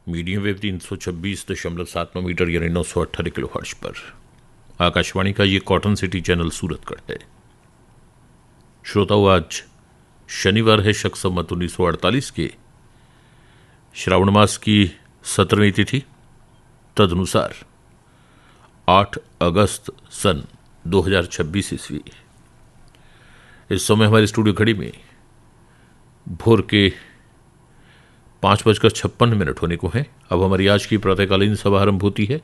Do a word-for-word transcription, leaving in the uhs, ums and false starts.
Medium wave तीन सौ छब्बीस दशमलव सात नौ मीटर यानी नौ सौ अट्ठारह किलो हर्ट्ज पर आकाशवाणी का ये कॉटन सिटी चैनल सूरतगढ़ है। श्रोताओं, आज शनिवार है, शक संवत उन्नीस सौ अड़तालीस के श्रावण मास की सत्रहवीं तिथि, तदनुसार आठ अगस्त सन दो हज़ार छब्बीस ईस्वी। इस समय हमारे स्टूडियो घड़ी में भोर के पाँच बजकर छप्पन मिनट होने को हैं। अब हमारी आज की प्रातःकालीन सभा आरंभ होती है।